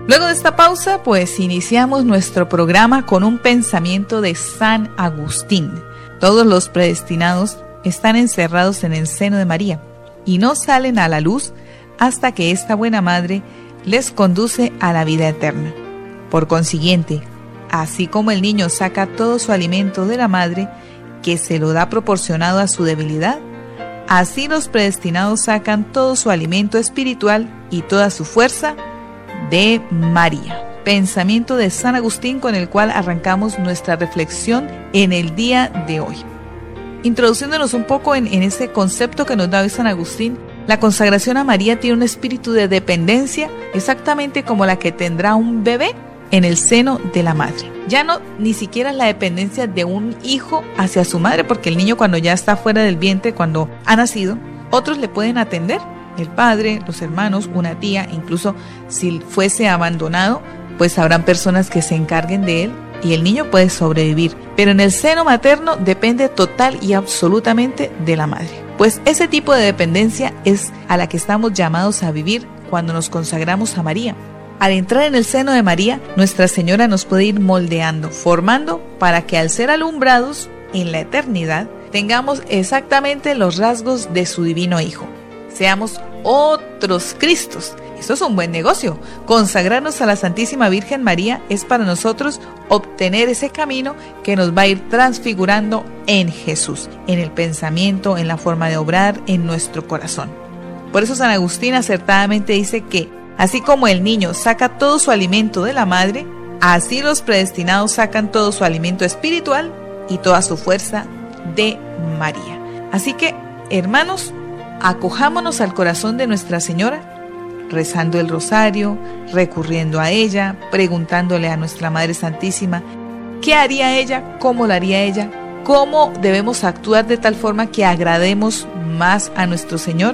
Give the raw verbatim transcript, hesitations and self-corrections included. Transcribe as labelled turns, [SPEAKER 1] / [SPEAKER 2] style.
[SPEAKER 1] Luego de esta pausa, pues iniciamos nuestro programa con un pensamiento de San Agustín. Todos los predestinados están encerrados en el seno de María y no salen a la luz hasta que esta buena madre les conduce a la vida eterna. Por consiguiente, así como el niño saca todo su alimento de la madre, que se lo da proporcionado a su debilidad, así los predestinados sacan todo su alimento espiritual y toda su fuerza de María. Pensamiento de San Agustín con el cual arrancamos nuestra reflexión en el día de hoy. Introduciéndonos un poco en, en ese concepto que nos da hoy San Agustín, la consagración a María tiene un espíritu de dependencia exactamente como la que tendrá un bebé en el seno de la madre. Ya no ni siquiera la dependencia de un hijo hacia su madre, porque el niño cuando ya está fuera del vientre, cuando ha nacido, otros le pueden atender, el padre, los hermanos, una tía, incluso si fuese abandonado, pues habrán personas que se encarguen de él y el niño puede sobrevivir. Pero en el seno materno depende total y absolutamente de la madre. Pues ese tipo de dependencia es a la que estamos llamados a vivir cuando nos consagramos a María. Al entrar en el seno de María, Nuestra Señora nos puede ir moldeando, formando para que al ser alumbrados en la eternidad, tengamos exactamente los rasgos de su divino Hijo. Seamos otros Cristos. Eso es un buen negocio. Consagrarnos a la Santísima Virgen María es para nosotros obtener ese camino que nos va a ir transfigurando en Jesús, en el pensamiento, en la forma de obrar, en nuestro corazón. Por eso San Agustín acertadamente dice que así como el niño saca todo su alimento de la madre, así los predestinados sacan todo su alimento espiritual y toda su fuerza de María. Así que, hermanos, acojámonos al corazón de Nuestra Señora, rezando el rosario, recurriendo a ella, preguntándole a nuestra Madre Santísima qué haría ella, cómo lo haría ella, cómo debemos actuar de tal forma que agrademos más a nuestro Señor